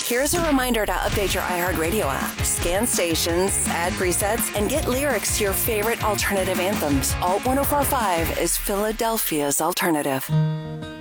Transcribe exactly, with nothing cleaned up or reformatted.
Here's a reminder to update your iHeartRadio app. Scan stations, add presets, and get lyrics to your favorite alternative anthems. Alt ten forty-five is Philadelphia's alternative.